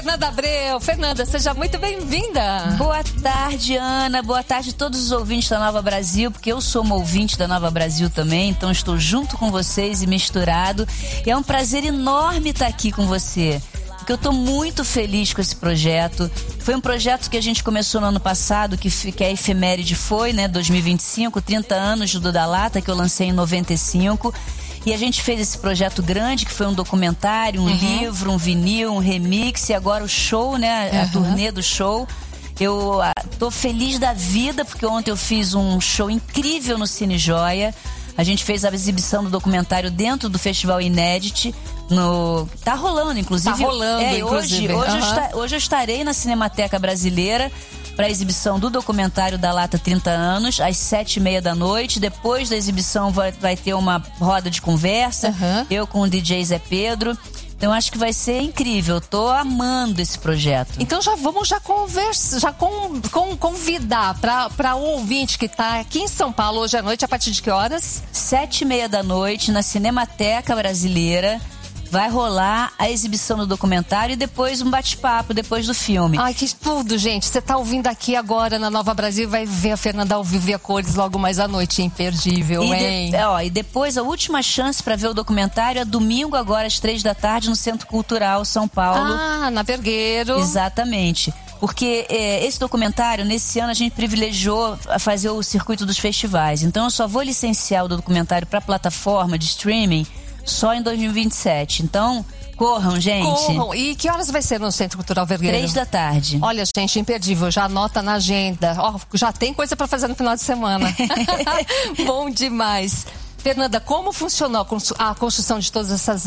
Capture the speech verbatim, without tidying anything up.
Fernanda Abreu. Fernanda, seja muito bem-vinda. Boa tarde, Ana. Boa tarde a todos os ouvintes da Nova Brasil, porque eu sou uma ouvinte da Nova Brasil também, então estou junto com vocês e misturado. E é um prazer enorme estar aqui com você, porque eu estou muito feliz com esse projeto. Foi um projeto que a gente começou no ano passado, que, que a efeméride foi, né, dois mil e vinte e cinco, trinta anos do Duda Lata, que eu lancei em noventa e cinco. E a gente fez esse projeto grande, que foi um documentário, um uhum. livro, um vinil, um remix e agora o show, né? A uhum. turnê do show. Eu a, tô feliz da vida, porque ontem eu fiz um show incrível no Cine Joia. A gente fez a exibição do documentário dentro do Festival Inédit. No... Tá rolando, inclusive. Tá rolando, é, inclusive. Hoje, hoje, uhum. eu esta, hoje eu estarei na Cinemateca Brasileira para a exibição do documentário da Lata trinta anos, às sete e meia da noite. Depois da exibição vai, vai ter uma roda de conversa, uhum. eu com o D J Zé Pedro. Então acho que vai ser incrível, eu tô amando esse projeto. Então já vamos já conversar, já com, com, convidar para o ouvinte que tá aqui em São Paulo hoje à noite, a partir de que horas? Sete e meia da noite, na Cinemateca Brasileira. Vai rolar a exibição do documentário e depois um bate-papo depois do filme. Ai, que tudo, gente. Você tá ouvindo aqui agora na Nova Brasil, vai ver a Fernanda ao vivo e a cores logo mais à noite. Imperdível, e hein? De, ó, e depois a última chance para ver o documentário é domingo agora às três da tarde no Centro Cultural São Paulo. Ah, na Vergueiro. Exatamente. Porque é, esse documentário, nesse ano, a gente privilegiou a fazer o circuito dos festivais. Então eu só vou licenciar o documentário para plataforma de streaming só em dois mil e vinte e sete. Então, corram, gente. Corram. E que horas vai ser no Centro Cultural Vergueiro? Três da tarde. Olha, gente, imperdível. Já anota na agenda. Ó, já tem coisa para fazer no final de semana. Bom demais. Fernanda, como funcionou a construção de todas essas